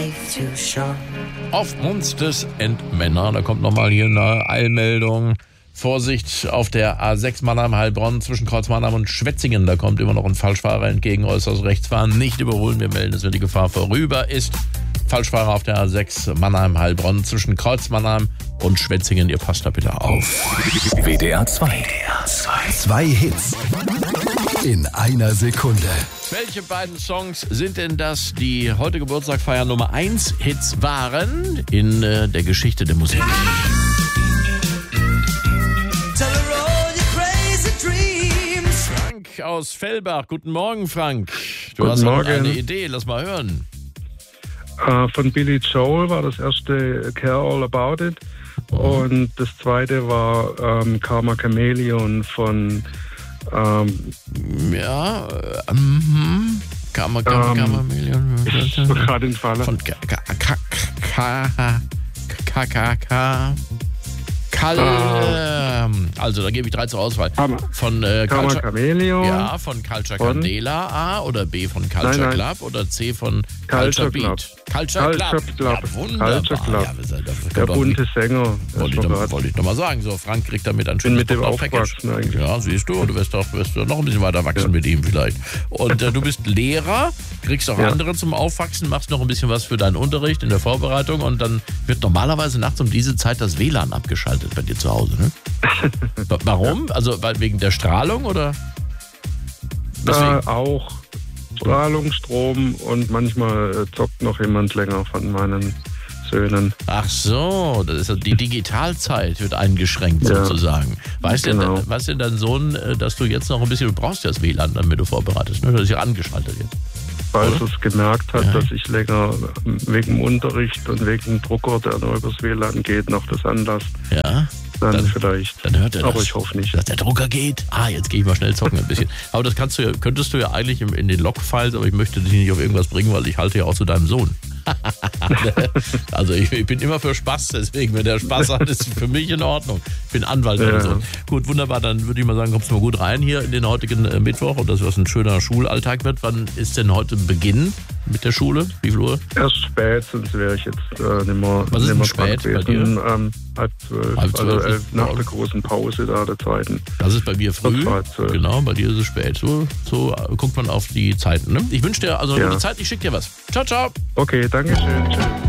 Auf Munstes Endmänner, da kommt nochmal hier eine Eilmeldung. Vorsicht auf der A6 Mannheim-Heilbronn zwischen Kreuz Mannheim und Schwetzingen. Da kommt immer noch ein Falschfahrer entgegen, äußerst rechts fahren. Nicht überholen, wir melden es, wenn die Gefahr vorüber ist. Falschfahrer auf der A6 Mannheim-Heilbronn zwischen Kreuz Mannheim und Schwetzingen. Ihr passt da bitte auf. WDR 2. Zwei Hits in einer Sekunde. Welche beiden Songs sind denn das, die heute Geburtstag feiern, Nummer 1 Hits waren in der Geschichte der Musik? Frank aus Fellbach. Guten Morgen, Frank. Du hast eine Idee, lass mal hören. Von Billy Joel war das erste Care All About It. Und das zweite war Karma Chameleon von Karma Chameleon. Ich gerade den Fall. Von also, da gebe ich 3 zur Auswahl. Von Karma Chameleon. Ja, von Culture Candela A oder B von Culture Club oder C von Culture Beat. Culture Club. Ja, wunderbar. Culture Club. Ja, der bunte Sänger. Wollte ich nochmal sagen. So, Frank kriegt damit ein schönes Package. Ja, siehst du, du wirst doch noch ein bisschen weiter wachsen mit ihm vielleicht. Und du bist Lehrer, kriegst auch andere zum Aufwachsen, machst noch ein bisschen was für deinen Unterricht in der Vorbereitung und dann wird normalerweise nachts um diese Zeit das WLAN abgeschaltet bei dir zu Hause, ne? Warum? Also wegen der Strahlung oder? Auch Strahlung, Strom und manchmal zockt noch jemand länger von meinen Söhnen. Ach so, das ist die Digitalzeit wird eingeschränkt sozusagen. Weiß denn dein Sohn, dass du jetzt noch ein bisschen, du brauchst ja das WLAN, damit du vorbereitest, ne? Das ist ja angeschaltet jetzt. Falls es gemerkt hat, dass ich länger wegen dem Unterricht und wegen dem Drucker, der nur übers WLAN geht, noch das anlasst. Ja. Dann vielleicht. Dann hört er das. Aber ich hoffe nicht. Dass der Drucker geht. Jetzt gehe ich mal schnell zocken ein bisschen. Aber das könntest du ja eigentlich in den Logfiles, aber ich möchte dich nicht auf irgendwas bringen, weil ich halte ja auch zu deinem Sohn. Also ich bin immer für Spaß, deswegen, wenn der Spaß hat, ist für mich in Ordnung. Ich bin Anwalt oder so. Gut, wunderbar, dann würde ich mal sagen, kommst du mal gut rein hier in den heutigen Mittwoch und dass das ein schöner Schulalltag wird. Wann ist denn heute Beginn mit der Schule? Wie viel Uhr? Erst spät, sonst wäre ich jetzt nicht mehr Was ist denn spät bei dir? 11:30, also 11 nach der großen Pause da, der zweiten. Das ist bei mir früh, genau, bei dir ist es spät. So guckt man auf die Zeiten, ne? Ich wünsche dir also eine gute Zeit, ich schicke dir was. Ciao, ciao. Okay, danke schön. Tschüss.